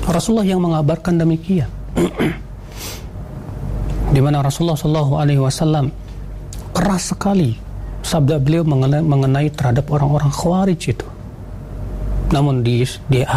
Rasulullah yang mengabarkan demikian. Di mana Rasulullah SAW keras sekali sabda beliau mengenai terhadap orang-orang Khawarij itu. Namun di